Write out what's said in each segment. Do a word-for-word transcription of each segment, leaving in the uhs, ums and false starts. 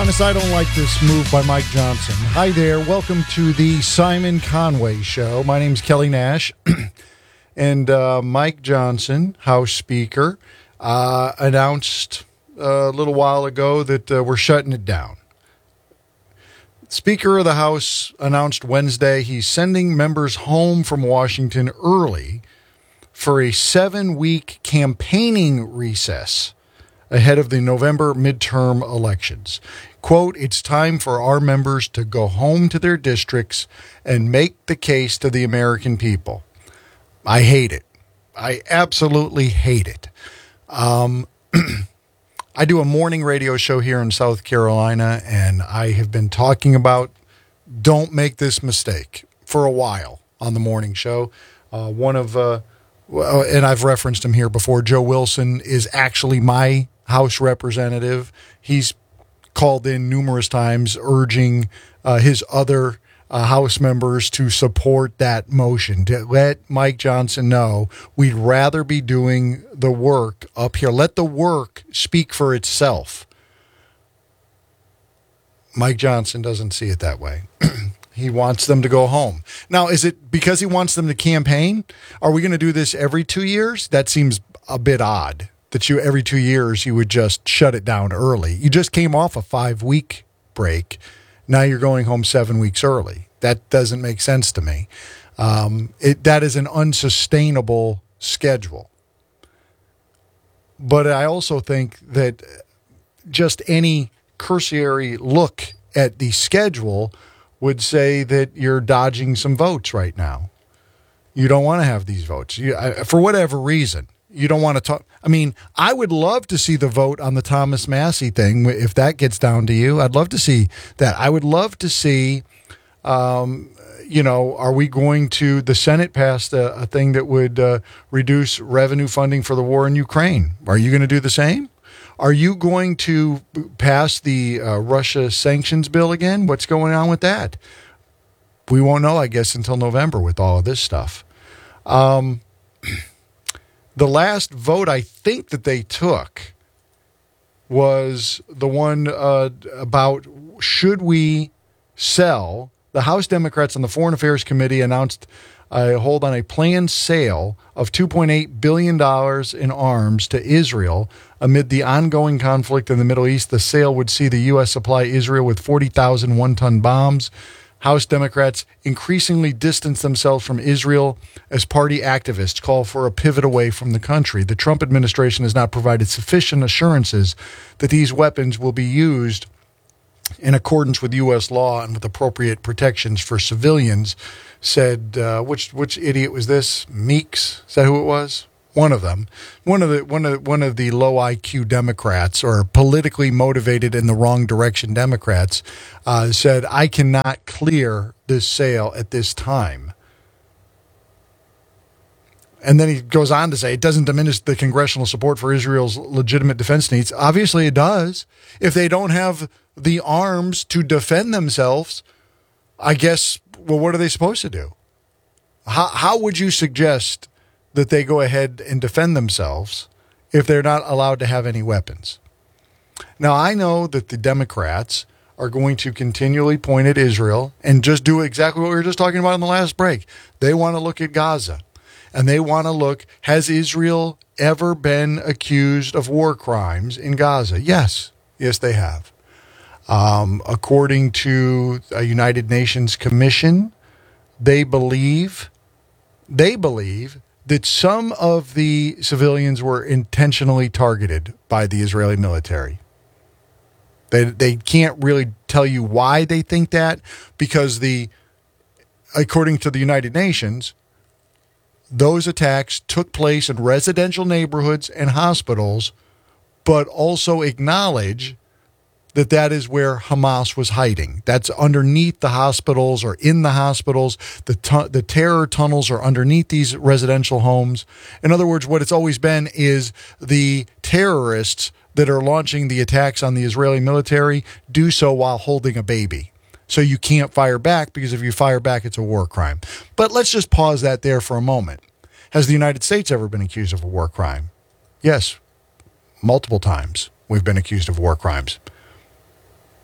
honest, I don't like this move by Mike Johnson. Hi there. Welcome to the Simon Conway Show. My name's Kelly Nash. and uh, Mike Johnson, House Speaker, uh, announced a little while ago that uh, we're shutting it down. Speaker of the House announced Wednesday he's sending members home from Washington early for a seven-week campaigning recess ahead of the November midterm elections. Quote, "It's time for our members to go home to their districts and make the case to the American people." I hate it. I absolutely hate it. Um, I do a morning radio show here in South Carolina, and I have been talking about don't make this mistake for a while on the morning show. Uh, one of, uh, and I've referenced him here before, Joe Wilson is actually my House representative. He's called in numerous times urging uh, his other uh, House members to support that motion, to let Mike Johnson know we'd rather be doing the work up here. Let the work speak for itself. Mike Johnson doesn't see it that way. He wants them to go home. Now, is it because he wants them to campaign? Are we going to do this every two years? That seems a bit odd. That you every two years you would just shut it down early. You just came off a five-week break. Now you're going home seven weeks early. That doesn't make sense to me. Um, it, that is an unsustainable schedule. But I also think that just any cursory look at the schedule would say that you're dodging some votes right now. You don't want to have these votes you, I, for whatever reason. You don't want to talk. I mean, I would love to see the vote on the Thomas Massie thing. If that gets down to you, I'd love to see that. I would love to see, um, you know, are we going to, the Senate passed a, a thing that would uh, reduce revenue funding for the war in Ukraine. Are you going to do the same? Are you going to pass the uh, Russia sanctions bill again? What's going on with that? We won't know, I guess, until November with all of this stuff. Um The last vote I think that they took was the one uh, about should we sell. The House Democrats on the Foreign Affairs Committee announced a hold on a planned sale of two point eight billion dollars in arms to Israel amid the ongoing conflict in the Middle East. The sale would see the U S supply Israel with forty thousand one-ton bombs. House Democrats increasingly distance themselves from Israel as party activists call for a pivot away from the country. The Trump administration has not provided sufficient assurances that these weapons will be used in accordance with U S law and with appropriate protections for civilians, said, uh, which which idiot was this? Meeks? Is that who it was? One of them, one of the one of one of the low I Q Democrats or politically motivated in the wrong direction Democrats uh, said, "I cannot clear this sale at this time." And then he goes on to say it doesn't diminish the congressional support for Israel's legitimate defense needs. Obviously, it does. If they don't have the arms to defend themselves, I guess. Well, what are they supposed to do? How how would you suggest that they go ahead and defend themselves if they're not allowed to have any weapons? Now, I know that the Democrats are going to continually point at Israel and just do exactly what we were just talking about in the last break. They want to look at Gaza, and they want to look, has Israel ever been accused of war crimes in Gaza? Yes. Yes, they have. Um, according to a United Nations commission, they believe, they believe that some of the civilians were intentionally targeted by the Israeli military. They they can't really tell you why they think that, because the, according to the United Nations, those attacks took place in residential neighborhoods and hospitals, but also acknowledge that that is where Hamas was hiding. That's underneath the hospitals or in the hospitals. The tu- the terror tunnels are underneath these residential homes. In other words, what it's always been is the terrorists that are launching the attacks on the Israeli military do so while holding a baby. So you can't fire back, because if you fire back, it's a war crime. But let's just pause that there for a moment. Has the United States ever been accused of a war crime? Yes, multiple times we've been accused of war crimes.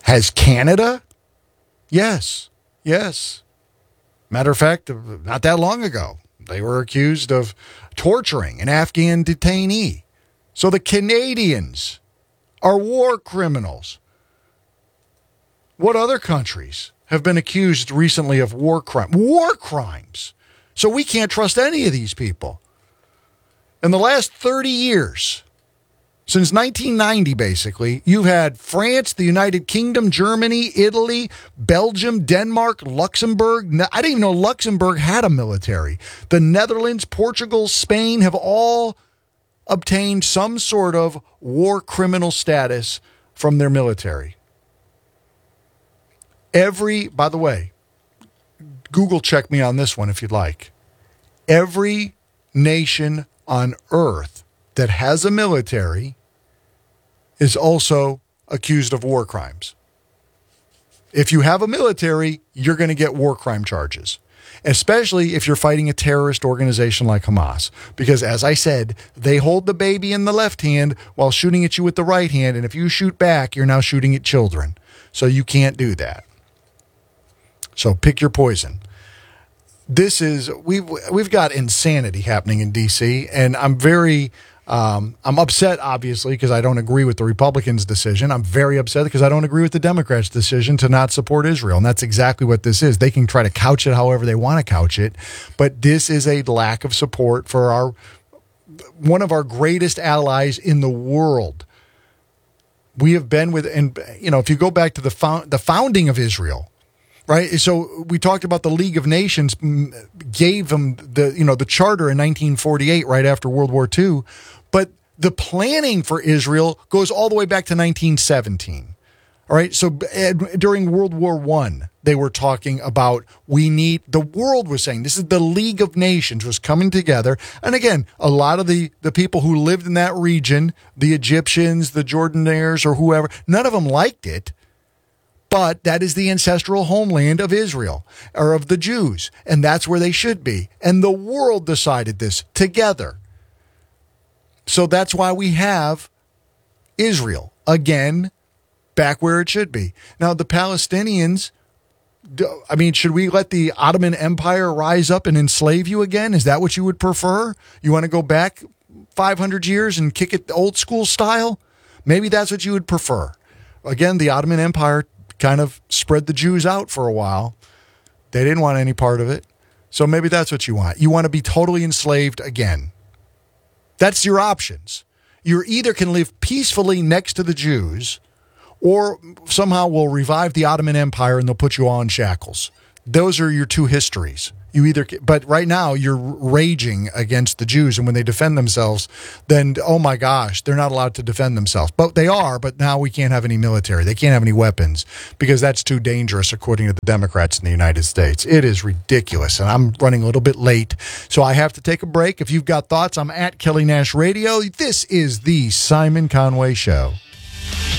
Has Canada? Yes. Yes. Matter of fact, not that long ago, they were accused of torturing an Afghan detainee. So the Canadians are war criminals. What other countries have been accused recently of war crime? War crimes. So we can't trust any of these people. In the last thirty years, since nineteen ninety, basically, you've had France, the United Kingdom, Germany, Italy, Belgium, Denmark, Luxembourg. I didn't even know Luxembourg had a military. The Netherlands, Portugal, Spain have all obtained some sort of war criminal status from their military. Every, by the way, Google check me on this one if you'd like. Every nation on earth that has a military is also accused of war crimes. If you have a military, you're going to get war crime charges, especially if you're fighting a terrorist organization like Hamas. Because as I said, they hold the baby in the left hand while shooting at you with the right hand. And if you shoot back, you're now shooting at children. So you can't do that. So pick your poison. This is, we've, we've got insanity happening in D C, and I'm very, um, I'm upset, obviously, because I don't agree with the Republicans' decision. I'm very upset because I don't agree with the Democrats' decision to not support Israel, and that's exactly what this is. They can try to couch it however they want to couch it, but this is a lack of support for our, one of our greatest allies in the world. We have been with, and you know, if you go back to the found, the founding of Israel, right? So we talked about the League of Nations gave them the, you know, the charter in nineteen forty-eight, right after World War Two. But the planning for Israel goes all the way back to nineteen seventeen. All right. So during World War One, they were talking about we need, the world was saying, this is the League of Nations was coming together. And again, a lot of the, the people who lived in that region, the Egyptians, the Jordanaires, or whoever, none of them liked it. But that is the ancestral homeland of Israel, or of the Jews, and that's where they should be. And the world decided this together. So that's why we have Israel, again, back where it should be. Now, the Palestinians, I mean, should we let the Ottoman Empire rise up and enslave you again? Is that what you would prefer? You want to go back five hundred years and kick it old school style? Maybe that's what you would prefer. Again, the Ottoman Empire kind of spread the Jews out for a while. They didn't want any part of it. So maybe that's what you want. You want to be totally enslaved again. That's your options. You either can live peacefully next to the Jews, or somehow we'll revive the Ottoman Empire and they'll put you all in shackles. Those are your two histories. You either, but right now you're raging against the Jews, and when they defend themselves, then, oh my gosh, they're not allowed to defend themselves. But they are, but now we can't have any military. They can't have any weapons because that's too dangerous, according to the Democrats in the United States. It is ridiculous, and I'm running a little bit late, so I have to take a break. If you've got thoughts, I'm at Kelly Nash Radio. This is the Simon Conway Show.